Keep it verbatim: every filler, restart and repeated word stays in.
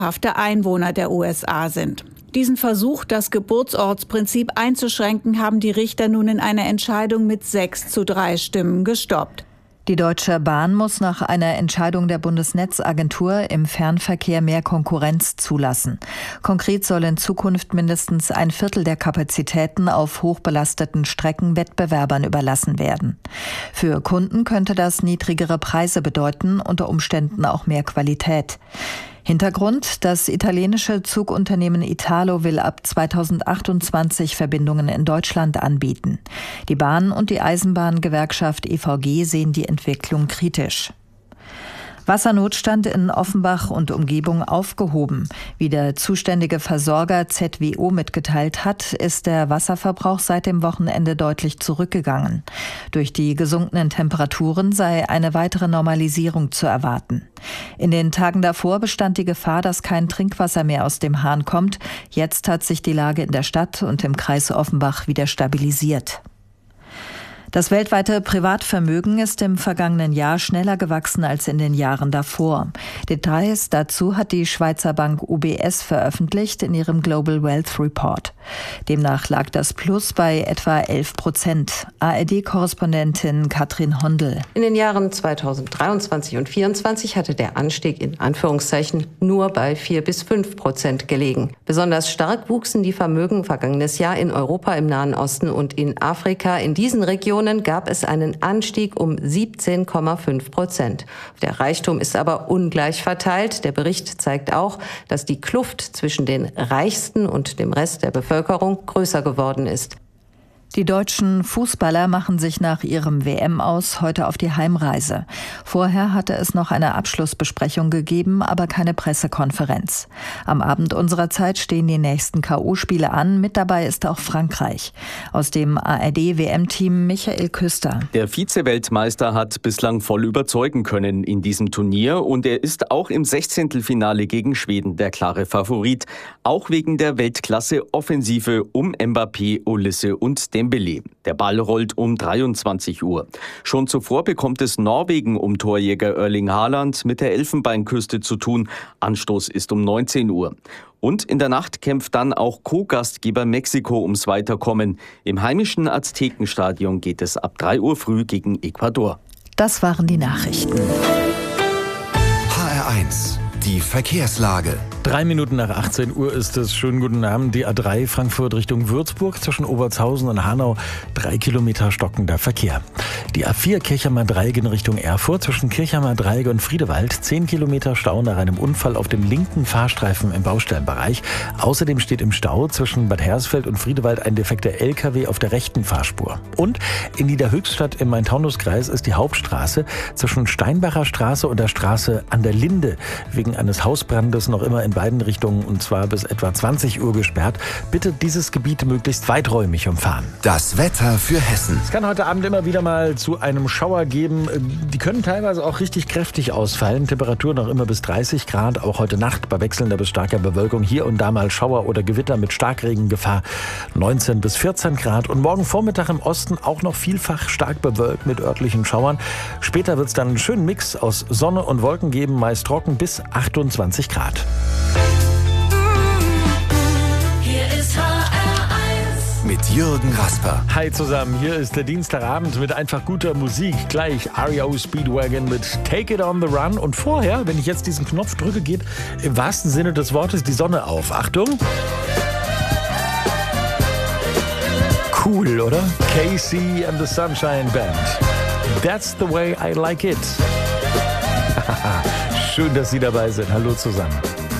dauerhafte Einwohner der U S A sind. Diesen Versuch, das Geburtsortsprinzip einzuschränken, haben die Richter nun in einer Entscheidung mit sechs zu drei Stimmen gestoppt. Die Deutsche Bahn muss nach einer Entscheidung der Bundesnetzagentur im Fernverkehr mehr Konkurrenz zulassen. Konkret soll in Zukunft mindestens ein Viertel der Kapazitäten auf hochbelasteten Strecken Wettbewerbern überlassen werden. Für Kunden könnte das niedrigere Preise bedeuten, unter Umständen auch mehr Qualität. Hintergrund: Das italienische Zugunternehmen Italo will ab zweitausendachtundzwanzig Verbindungen in Deutschland anbieten. Die Bahn und die Eisenbahngewerkschaft E V G sehen die Entwicklung kritisch. Wassernotstand in Offenbach und Umgebung aufgehoben. Wie der zuständige Versorger Z W O mitgeteilt hat, ist der Wasserverbrauch seit dem Wochenende deutlich zurückgegangen. Durch die gesunkenen Temperaturen sei eine weitere Normalisierung zu erwarten. In den Tagen davor bestand die Gefahr, dass kein Trinkwasser mehr aus dem Hahn kommt. Jetzt hat sich die Lage in der Stadt und im Kreis Offenbach wieder stabilisiert. Das weltweite Privatvermögen ist im vergangenen Jahr schneller gewachsen als in den Jahren davor. Details dazu hat die Schweizer Bank U B S veröffentlicht in ihrem Global Wealth Report. Demnach lag das Plus bei etwa elf Prozent. A R D-Korrespondentin Katrin Hondel. In den Jahren zweitausenddreiundzwanzig und zweitausendvierundzwanzig hatte der Anstieg in Anführungszeichen nur bei vier bis fünf Prozent gelegen. Besonders stark wuchsen die Vermögen vergangenes Jahr in Europa, im Nahen Osten und in Afrika. In diesen Regionen gab es einen Anstieg um siebzehn Komma fünf Prozent. Der Reichtum ist aber ungleich verteilt. Der Bericht zeigt auch, dass die Kluft zwischen den Reichsten und dem Rest der Bevölkerung größer geworden ist. Die deutschen Fußballer machen sich nach ihrem W M-Aus heute auf die Heimreise. Vorher hatte es noch eine Abschlussbesprechung gegeben, aber keine Pressekonferenz. Am Abend unserer Zeit stehen die nächsten K O-Spiele an. Mit dabei ist auch Frankreich. Aus dem A R D-W M-Team Michael Küster. Der Vize-Weltmeister hat bislang voll überzeugen können in diesem Turnier und er ist auch im Sechzehntelfinale gegen Schweden der klare Favorit. Auch wegen der Weltklasse-Offensive um Mbappé, Olise und Dembélé. Der Ball rollt um dreiundzwanzig Uhr. Schon zuvor bekommt es Norwegen um Torjäger Erling Haaland mit der Elfenbeinküste zu tun. Anstoß ist um neunzehn Uhr. Und in der Nacht kämpft dann auch Co-Gastgeber Mexiko ums Weiterkommen. Im heimischen Aztekenstadion geht es ab drei Uhr früh gegen Ecuador. Das waren die Nachrichten. H R eins. Die Verkehrslage. Drei Minuten nach achtzehn Uhr ist es. Schönen guten Abend. Die A drei Frankfurt Richtung Würzburg zwischen Obertshausen und Hanau. Drei Kilometer stockender Verkehr. Die A vier Kirchheimer Dreieck in Richtung Erfurt zwischen Kirchheimer Dreieck und Friedewald. Zehn Kilometer Stau nach einem Unfall auf dem linken Fahrstreifen im Baustellenbereich. Außerdem steht im Stau zwischen Bad Hersfeld und Friedewald ein defekter L K W auf der rechten Fahrspur. Und in Niederhöchstadt im Main-Taunus-Kreis ist die Hauptstraße zwischen Steinbacher Straße und der Straße an der Linde wegen eines Hausbrandes noch immer in beiden Richtungen und zwar bis etwa zwanzig Uhr gesperrt. Bitte dieses Gebiet möglichst weiträumig umfahren. Das Wetter für Hessen. Es kann heute Abend immer wieder mal zu einem Schauer geben. Die können teilweise auch richtig kräftig ausfallen. Temperatur noch immer bis dreißig Grad. Auch heute Nacht bei wechselnder bis starker Bewölkung hier und da mal Schauer oder Gewitter mit Starkregengefahr. neunzehn bis vierzehn Grad. Und morgen Vormittag im Osten auch noch vielfach stark bewölkt mit örtlichen Schauern. Später wird es dann einen schönen Mix aus Sonne und Wolken geben, meist trocken bis achtundzwanzig Grad. Hier ist H R eins. Mit Jürgen Rasper. Hi zusammen, hier ist der Dienstagabend mit einfach guter Musik. Gleich R E O Speedwagon mit Take It On The Run. Und vorher, wenn ich jetzt diesen Knopf drücke, geht im wahrsten Sinne des Wortes die Sonne auf. Achtung! Cool, oder? K C and the Sunshine Band. That's the way I like it. Schön, dass Sie dabei sind. Hallo zusammen.